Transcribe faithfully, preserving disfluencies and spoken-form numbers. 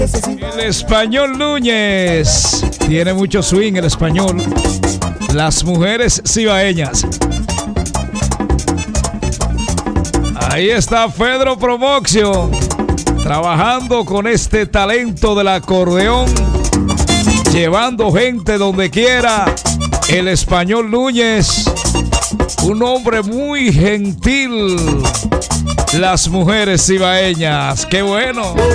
El Español Núñez. Tiene mucho swing el español. Las mujeres cibaeñas. Ahí está Pedro Promoción, trabajando con este talento del acordeón, llevando gente donde quiera. El Español Núñez, un hombre muy gentil. Las mujeres cibaeñas, qué bueno.